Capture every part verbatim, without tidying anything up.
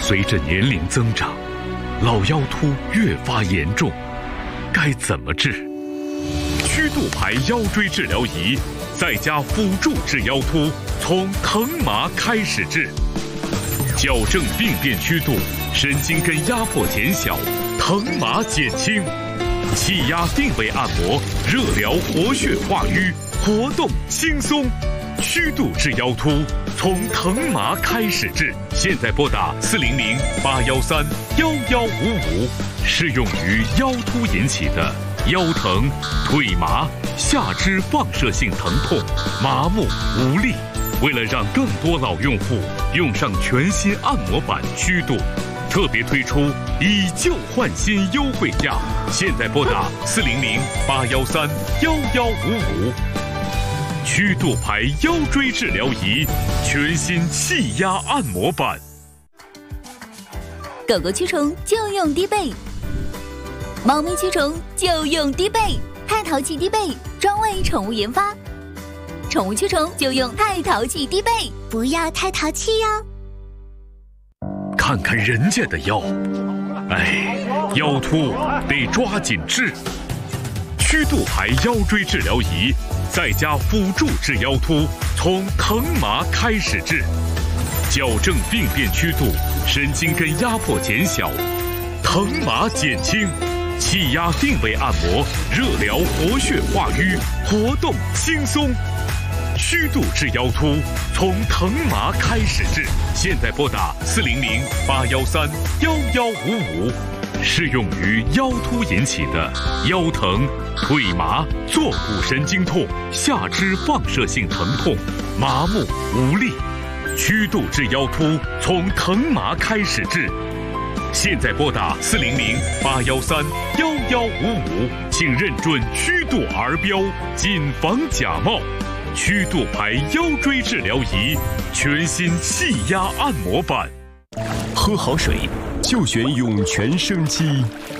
随着年龄增长，老腰突越发严重，该怎么治？曲度牌腰椎治疗仪在家辅助治腰突，从疼麻开始治，矫正病变曲度，神经根压迫减小，疼麻减轻，气压定位按摩，热疗活血化瘀，活动轻松。曲度治腰突，从疼麻开始治。现在拨打四零零八幺三幺幺五五，适用于腰突引起的腰疼、腿麻、下肢放射性疼痛、麻木无力。为了让更多老用户用上全新按摩版曲度，特别推出以旧换新优惠价。现在拨打四零零八幺三幺幺五五。曲度牌腰椎治疗仪，全新气压按摩版。 狗狗驱虫就用低倍，猫咪驱虫就用低倍，太淘气低倍专为宠物研发，宠物驱虫就用太淘气低倍，不要太淘气哟。 看看人家的腰，哎，腰突得抓紧治。曲度牌腰椎治疗仪在家辅助治腰突，从疼麻开始治，矫正病变曲度，神经根压迫减小，疼麻减轻，气压定位按摩，热疗活血化瘀，活动轻松。曲度治腰突，从疼麻开始治。现在拨打四零零八幺三幺幺五五，适用于腰突引起的腰疼、腿麻、坐骨神经痛、下肢放射性疼痛、麻木无力。曲度治腰突，从疼麻开始治。现在拨打四零零八幺三幺幺五五，请认准曲度儿标，谨防假冒。曲度牌腰椎治疗仪，全新气压按摩版。 喝好水，就选涌泉生机。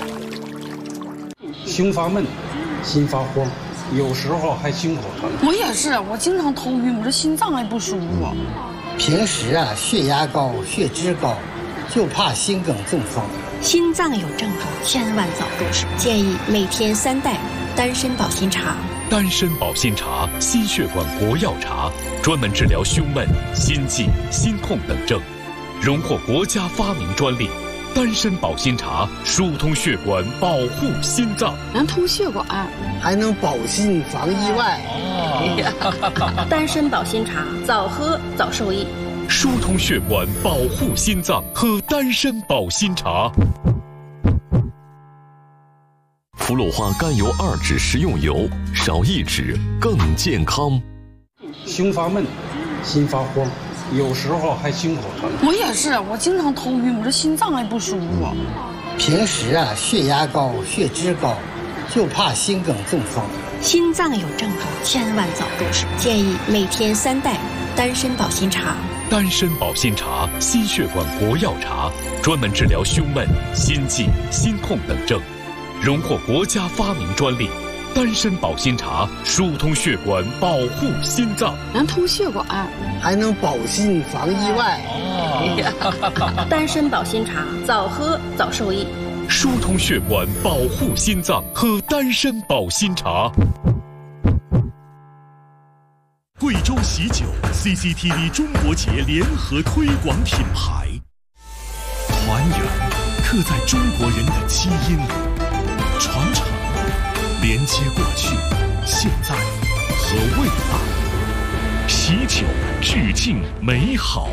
胸发闷，心发慌，有时候还心口疼。 我也是，我经常头晕，我这心脏还不舒服。 平时啊，血压高，血脂高，就怕心梗中风。 心脏有症状，千万早入手。建议每天三袋丹参保心茶。 丹参保心茶，心血管国药茶，专门治疗胸闷、心悸、心痛等症，荣获国家发明专利。丹参保心茶疏通血管，保护心脏， 能通血管， 还能保心防意外。 哦、丹参保心茶，早喝早受益。 疏通血管，保护心脏，喝丹参保心茶。 福禄花甘油二酯食用油，少一酯更健康。 胸发闷，心发慌，有时候还心口疼。 我也是，我经常头晕，我这心脏还不舒服。 平时啊，血压高，血脂高，就怕心梗中风。 心脏有症状，千万早入手。建议每天三袋丹参保心茶。 丹参保心茶，心血管国药茶，专门治疗胸闷、心悸、心痛等症，荣获国家发明专利。丹参保心茶疏通血管，保护心脏， 能通血管， 还能保心防意外。 哦、丹参保心茶，早喝早受益。 疏通血管，保护心脏，喝丹参保心茶。 贵州喜酒 C C T V 中国节联合推广品牌，团圆刻在中国人的基因里，传承连接过去、现在和未来。喜酒致敬美好。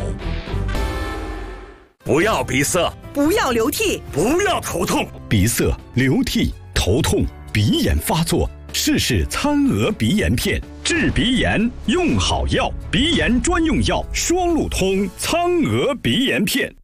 不要鼻塞， 不要流涕， 不要头痛。 鼻塞、流涕、头痛、鼻炎发作，试试餐鹅鼻炎片，治鼻炎用好药，鼻炎专用药双路通苍鹅鼻炎片。